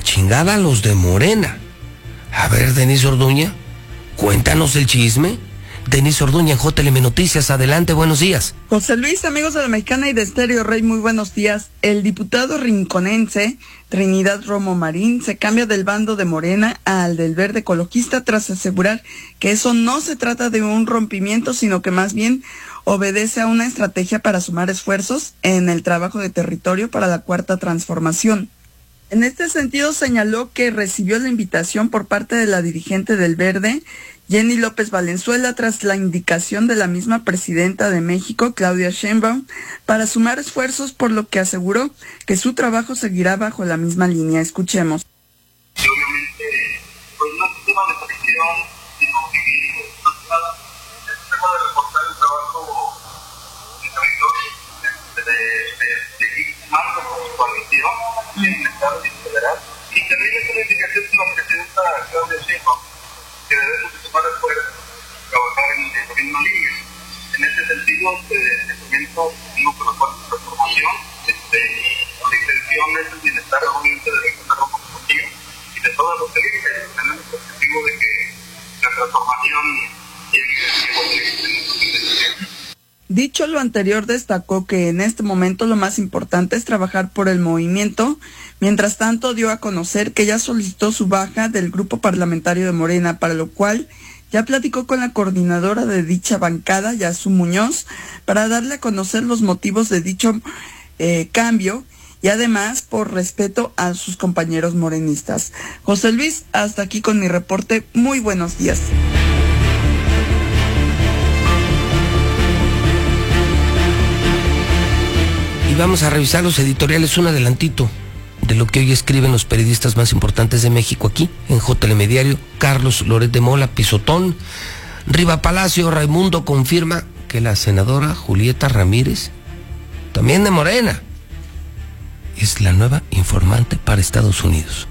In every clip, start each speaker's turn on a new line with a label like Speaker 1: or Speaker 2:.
Speaker 1: chingada los de Morena. A ver, Denise Orduña, cuéntanos el chisme. Denise Orduña en JLM Noticias, adelante, buenos días.
Speaker 2: José Luis, amigos de La Mexicana y de Estéreo Rey, muy buenos días. El diputado rinconense Trinidad Romo Marín se cambia del bando de Morena al del Verde Ecologista tras asegurar que eso no se trata de un rompimiento, sino que más bien obedece a una estrategia para sumar esfuerzos en el trabajo de territorio para la Cuarta Transformación. En este sentido, señaló que recibió la invitación por parte de la dirigente del Verde, Jenny López Valenzuela, tras la indicación de la misma presidenta de México, Claudia Sheinbaum, para sumar esfuerzos, por lo que aseguró que su trabajo seguirá bajo la misma línea. Escuchemos.
Speaker 3: Y obviamente, pues no es un tema de presión, sino que es un tema de reforzar el trabajo de territorio, de seguir sumando con su coalición en el Estado federal. Y también es una indicación de la presidenta Claudia Sheinbaum, que debemos de tomar esfuerzos, trabajar en la misma línea. En ese sentido, te comento, digo, que la Cuarta Transformación, la intención es el bienestar, obviamente, de México contigo y de todos los países. Tenemos el objetivo de que la transformación llegue a.
Speaker 2: Dicho lo anterior, destacó que en este momento lo más importante es trabajar por el movimiento. Mientras tanto, dio a conocer que ya solicitó su baja del grupo parlamentario de Morena, para lo cual ya platicó con la coordinadora de dicha bancada, Yasu Muñoz, para darle a conocer los motivos de dicho cambio y además por respeto a sus compañeros morenistas. José Luis, hasta aquí con mi reporte. Muy buenos días.
Speaker 1: Y vamos a revisar los editoriales, un adelantito de lo que hoy escriben los periodistas más importantes de México aquí, en JLM Diario. Carlos Loret de Mola, pisotón. Riva Palacio, Raimundo confirma que la senadora Julieta Ramírez, también de Morena, es la nueva informante para Estados Unidos.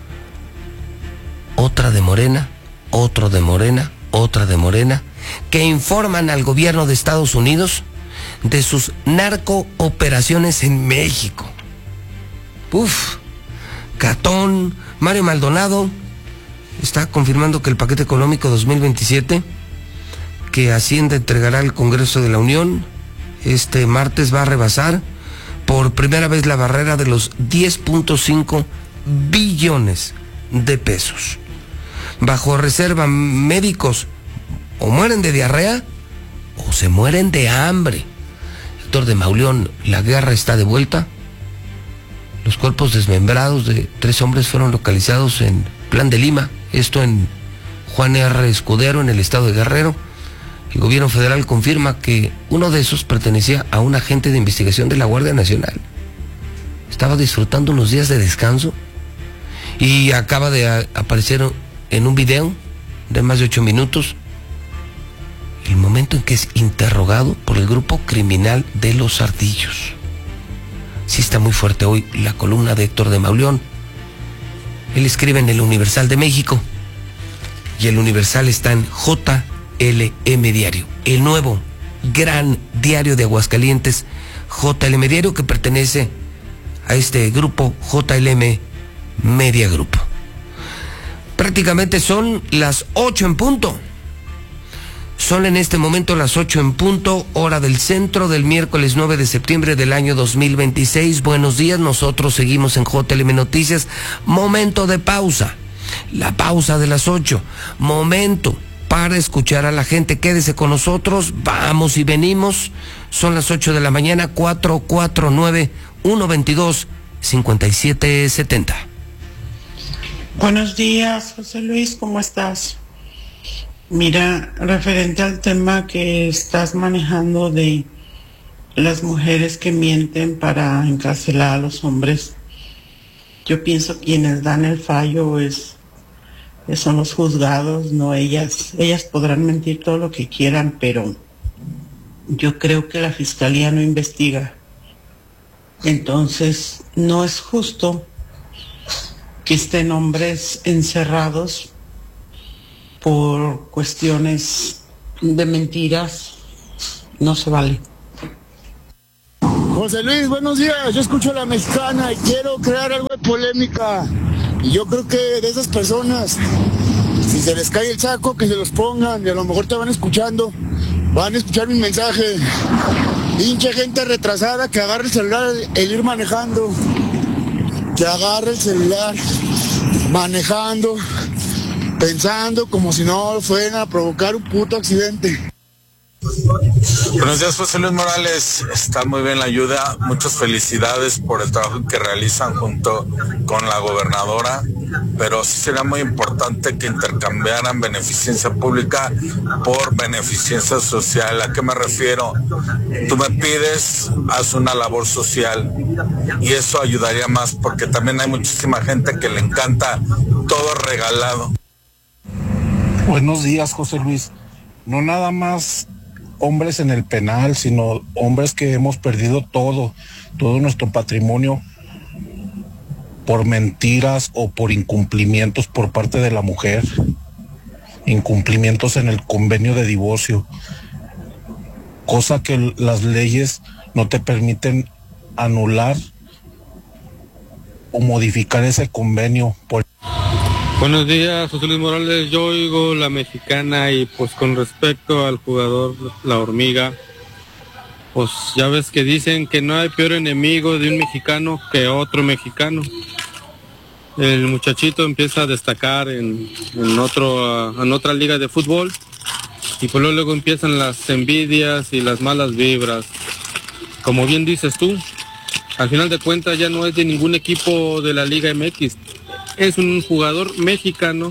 Speaker 1: Otra de Morena, otro de Morena, otra de Morena, que informan al gobierno de Estados Unidos de sus narcooperaciones en México. Catón, Mario Maldonado está confirmando que el paquete económico 2027 que Hacienda entregará al Congreso de la Unión este martes va a rebasar por primera vez la barrera de los 10.5 billones de pesos. Bajo reserva, médicos o mueren de diarrea o se mueren de hambre. Héctor de Mauleón, la guerra está de vuelta. Los cuerpos desmembrados de 3 hombres fueron localizados en Plan de Lima, esto en Juan R. Escudero, en el estado de Guerrero. El gobierno federal confirma que uno de esos pertenecía a un agente de investigación de la Guardia Nacional. Estaba disfrutando unos días de descanso y acaba de aparecer en un video de más de 8 minutos el momento en que es interrogado por el grupo criminal de Los Ardillos. Sí está muy fuerte hoy la columna de Héctor de Mauleón. Él escribe en el Universal de México y el Universal está en JLM Diario, el nuevo gran diario de Aguascalientes, JLM Diario, que pertenece a este grupo JLM Media Group. Prácticamente son las 8 en punto. Son en este momento las 8 en punto, hora del centro, del miércoles 9 de septiembre del año 2026. Buenos días, nosotros seguimos en JLM Noticias. Momento de pausa, la pausa de las 8. Momento para escuchar a la gente. Quédese con nosotros, vamos y venimos. Son las 8 de la mañana, 449-122-5770.
Speaker 4: Buenos días, José Luis, ¿cómo estás? Mira, referente al tema que estás manejando de las mujeres que mienten para encarcelar a los hombres, yo pienso que quienes dan el fallo son los juzgados, no ellas. Ellas podrán mentir todo lo que quieran, pero yo creo que la fiscalía no investiga. Entonces, no es justo que estén hombres encerrados por cuestiones de mentiras. No se vale.
Speaker 5: José Luis, buenos días. Yo escucho a La Mexicana y quiero crear algo de polémica. Y yo creo que de esas personas, si se les cae el saco, que se los pongan, y a lo mejor te van escuchando, van a escuchar mi mensaje. Pinche gente retrasada que agarre el celular el ir manejando, que agarre el celular manejando, pensando como si no fueran a provocar un puto accidente.
Speaker 6: Buenos días, José Luis Morales. Está muy bien la ayuda. Muchas felicidades por el trabajo que realizan junto con la gobernadora. Pero sí sería muy importante que intercambiaran beneficencia pública por beneficencia social. ¿A qué me refiero? Tú me pides, haz una labor social y eso ayudaría más, porque también hay muchísima gente que le encanta todo regalado.
Speaker 7: Buenos días, José Luis. No nada más hombres en el penal, sino hombres que hemos perdido todo nuestro patrimonio por mentiras o por incumplimientos por parte de la mujer, incumplimientos en el convenio de divorcio, cosa que las leyes no te permiten anular o modificar ese convenio.
Speaker 8: Buenos días, José Luis Morales. Yo oigo La Mexicana y pues con respecto al jugador La Hormiga, pues ya ves que dicen que no hay peor enemigo de un mexicano que otro mexicano. El muchachito empieza a destacar en otra liga de fútbol y pues luego empiezan las envidias y las malas vibras. Como bien dices tú, al final de cuentas ya no es de ningún equipo de la Liga MX. Es un jugador mexicano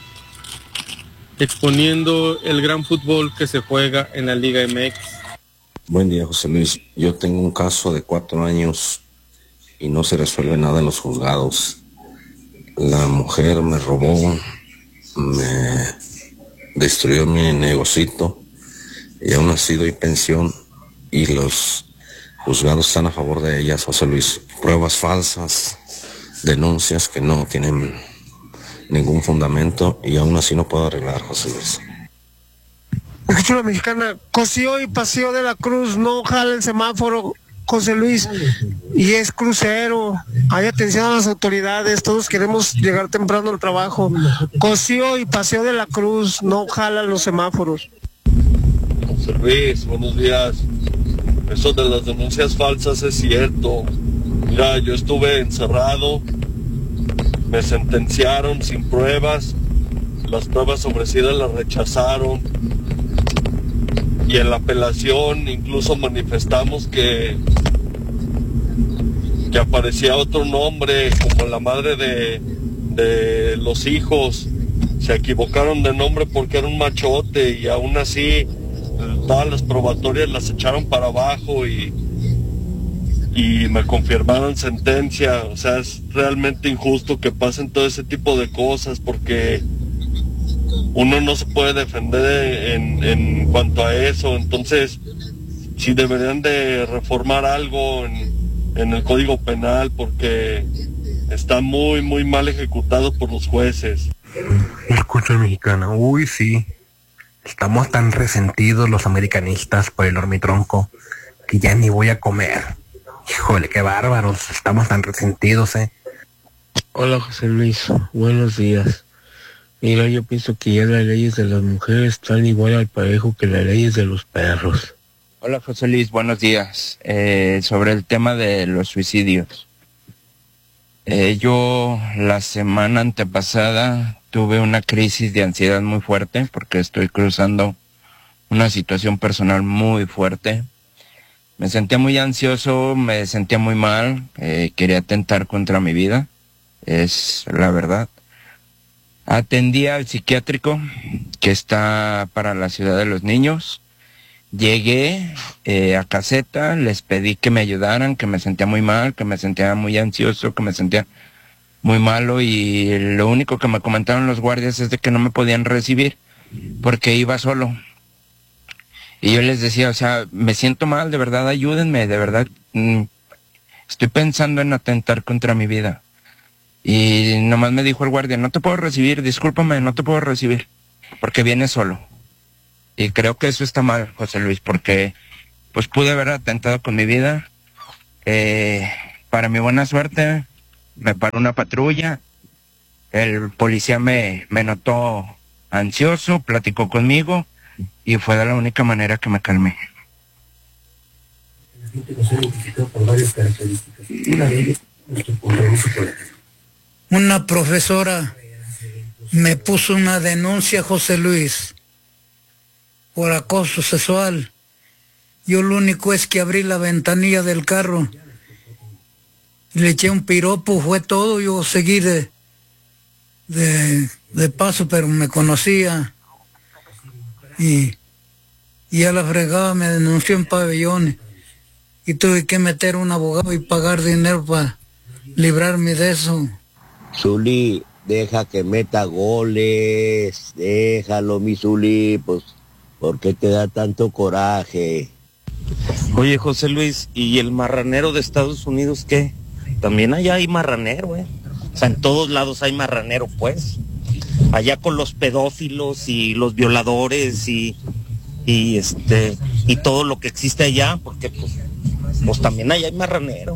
Speaker 8: exponiendo el gran fútbol que se juega en la Liga MX.
Speaker 9: Buen día, José Luis. Yo tengo un caso de 4 años y no se resuelve nada en los juzgados. La mujer me robó, me destruyó mi negocito y aún así doy pensión y los juzgados están a favor de ellas, José Luis. Pruebas falsas, denuncias que no tienen ningún fundamento y aún así no puedo arreglar, José Luis.
Speaker 10: Escucho La Mexicana. Cosío y Paseo de la Cruz no jala el semáforo, José Luis, y es crucero. Hay atención a las autoridades, todos queremos llegar temprano al trabajo. Cosío y Paseo de la Cruz no jalan los semáforos.
Speaker 11: José Luis, buenos días. Eso de las denuncias falsas es cierto. Mira, yo estuve encerrado, me sentenciaron sin pruebas, las pruebas ofrecidas las rechazaron y en la apelación incluso manifestamos que aparecía otro nombre como la madre de los hijos. Se equivocaron de nombre porque era un machote y aún así todas las probatorias las echaron para abajo y me confirmaron sentencia. O sea, es realmente injusto que pasen todo ese tipo de cosas porque uno no se puede defender en cuanto a eso. Entonces, sí deberían de reformar algo en el Código Penal porque está muy, muy mal ejecutado por los jueces.
Speaker 12: Escucho La Mexicana. Uy, sí. Estamos tan resentidos los americanistas por el Ormitronco que ya ni voy a comer. Híjole, qué bárbaros. Estamos tan resentidos,
Speaker 13: Hola, José Luis. Buenos días. Mira, yo pienso que ya las leyes de las mujeres están igual al parejo que las leyes de los perros.
Speaker 14: Hola, José Luis. Buenos días. Sobre el tema de los suicidios. Yo la semana antepasada tuve una crisis de ansiedad muy fuerte porque estoy cruzando una situación personal muy fuerte. Me sentía muy ansioso, me sentía muy mal, quería atentar contra mi vida, es la verdad. Atendí al psiquiátrico que está para la Ciudad de los Niños. Llegué a caseta, les pedí que me ayudaran, que me sentía muy mal, que me sentía muy ansioso, que me sentía muy malo y lo único que me comentaron los guardias es de que no me podían recibir porque iba solo. Y yo les decía, o sea, me siento mal, de verdad, ayúdenme, de verdad, estoy pensando en atentar contra mi vida. Y nomás me dijo el guardia, no te puedo recibir, discúlpame, no te puedo recibir, porque vienes solo. Y creo que eso está mal, José Luis, porque pues pude haber atentado con mi vida. Para mi buena suerte, me paró una patrulla El policía me notó ansioso, platicó conmigo y fue de la única manera que me calmé.
Speaker 15: Una profesora me puso una denuncia, José Luis, por acoso sexual. Yo lo único es que abrí la ventanilla del carro, le eché un piropo, fue todo. Yo seguí de paso, pero me conocía y a la fregada me denunció en Pabellones y tuve que meter un abogado y pagar dinero para librarme de eso.
Speaker 16: Zuli, deja que meta goles, déjalo, mi Zuli, pues, ¿por qué te da tanto coraje?
Speaker 17: Oye, José Luis, ¿y el marranero de Estados Unidos qué? También allá hay marranero, ¿eh? O sea, en todos lados hay marranero, pues. Allá con los pedófilos y los violadores y todo lo que existe allá, porque pues también allá hay marranero.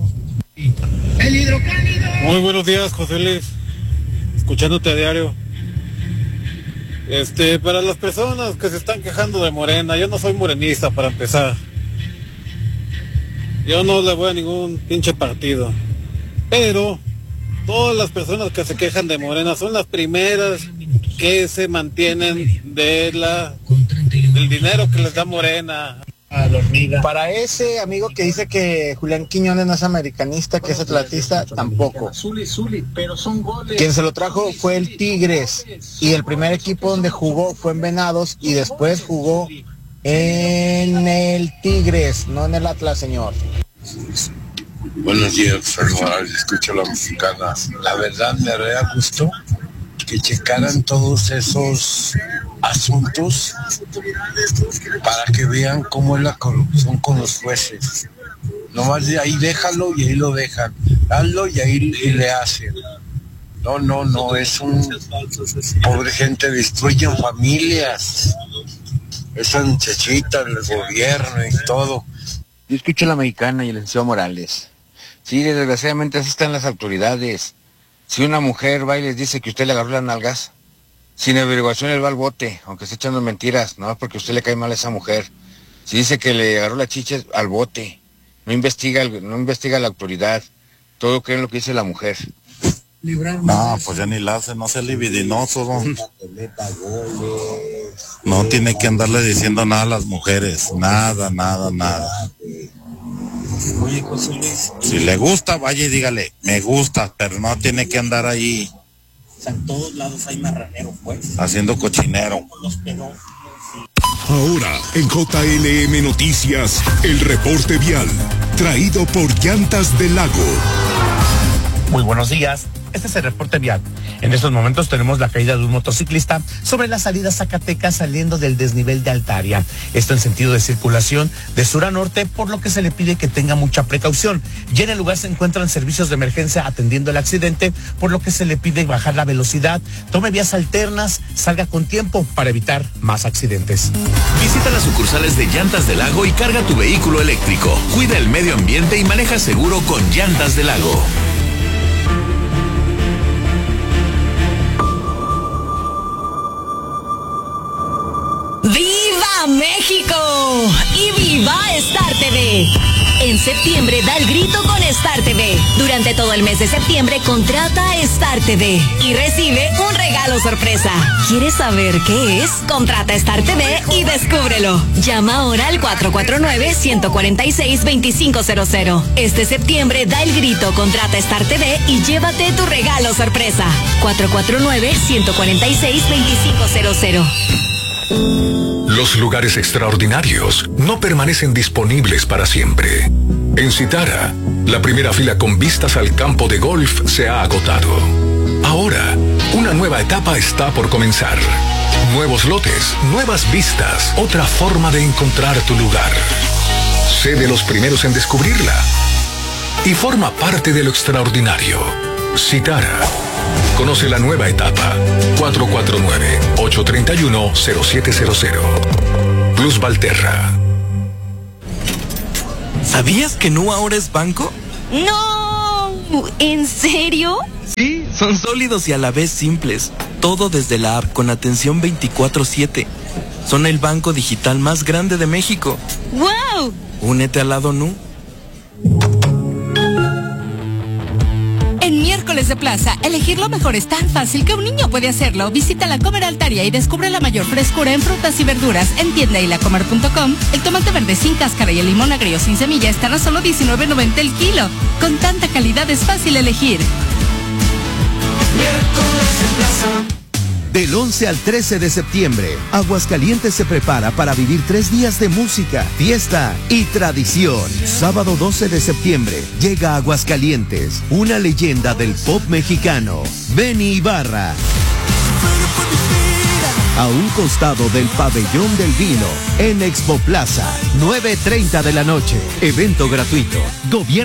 Speaker 8: Muy buenos días, José Luis. Escuchándote a diario. Para las personas que se están quejando de Morena, yo no soy morenista para empezar. Yo no le voy a ningún pinche partido. Pero todas las personas que se quejan de Morena son las primeras que se mantienen del dinero que les da Morena.
Speaker 18: Para ese amigo que dice que Julián Quiñones no es americanista, que es atlantista, tampoco. Pero son goles. Quien se lo trajo fue el Tigres, y el primer equipo donde jugó fue en Venados y después jugó en el Tigres, no en el Atlas, señor.
Speaker 19: Buenos días, Fernández, escucho la mexicana. La verdad me haría gusto que checaran todos esos asuntos para que vean cómo es la corrupción con los jueces. Nomás de ahí déjalo y ahí lo dejan. Hazlo y ahí le hacen. No, es un... Pobre gente, destruyen familias. Esa muchachita del gobierno y todo.
Speaker 20: Yo escucho a la mexicana y el licenciado Morales. Sí, desgraciadamente así están las autoridades. Si una mujer va y les dice que usted le agarró las nalgas, sin averiguación él va al bote, aunque esté echando mentiras, no porque usted le cae mal a esa mujer. Si dice que le agarró las chichas, al bote. No investiga la autoridad. Todo creen lo que dice la mujer.
Speaker 6: No, pues ya ni la hace, no sea libidinoso, don. No tiene que andarle diciendo nada a las mujeres, nada.
Speaker 17: Oye, José Luis.
Speaker 6: Si le gusta, vaya y dígale, me gusta, pero no tiene que andar ahí.
Speaker 17: O sea, en todos lados hay marranero, pues.
Speaker 6: Haciendo cochinero.
Speaker 21: Ahora, en JLM Noticias, el reporte vial, traído por Llantas del Lago.
Speaker 22: Muy buenos días. Este es el reporte vial. En estos momentos tenemos la caída de un motociclista sobre la salida Zacatecas saliendo del desnivel de Altaria. Esto en sentido de circulación de sur a norte, por lo que se le pide que tenga mucha precaución. Y en el lugar se encuentran servicios de emergencia atendiendo el accidente, por lo que se le pide bajar la velocidad, tome vías alternas, salga con tiempo para evitar más accidentes.
Speaker 23: Visita las sucursales de Llantas del Lago y carga tu vehículo eléctrico. Cuida el medio ambiente y maneja seguro con Llantas del Lago.
Speaker 24: ¡Viva México! ¡Y viva Star TV! En septiembre da el grito con Star TV. Durante todo el mes de septiembre contrata a Star TV y recibe un regalo sorpresa. ¿Quieres saber qué es? Contrata a Star TV y descúbrelo. Llama ahora al 449-146-2500. Este septiembre da el grito, contrata a Star TV y llévate tu regalo sorpresa. 449-146-2500.
Speaker 21: Los lugares extraordinarios no permanecen disponibles para siempre. En Citara, la primera fila con vistas al campo de golf se ha agotado. Ahora, una nueva etapa está por comenzar. Nuevos lotes, nuevas vistas, otra forma de encontrar tu lugar. Sé de los primeros en descubrirla y forma parte de lo extraordinario. Citara. Conoce la nueva etapa. 449-831-0700. Plus Valterra.
Speaker 25: ¿Sabías que Nu ahora es banco?
Speaker 24: ¡No! ¿En serio?
Speaker 25: Sí,
Speaker 1: Son sólidos y a la vez simples. Todo desde la app con atención 24/7. Son el banco digital más grande de México.
Speaker 24: ¡Wow!
Speaker 1: Únete al lado Nu.
Speaker 24: En Miércoles de Plaza, elegir lo mejor es tan fácil que un niño puede hacerlo. Visita la Comer Altaria y descubre la mayor frescura en frutas y verduras en tienda y lacomer.com. El tomate verde sin cáscara y el limón agrio sin semilla están a solo $19.90 el kilo. Con tanta calidad es fácil elegir.
Speaker 2: Miércoles de Plaza. Del 11 al 13 de septiembre, Aguascalientes se prepara para vivir 3 días de música, fiesta y tradición. Sábado 12 de septiembre, llega a Aguascalientes, una leyenda del pop mexicano, Benny Ibarra. A un costado del Pabellón del Vino, en Expo Plaza, 9:30 de la noche. Evento gratuito. Gobierno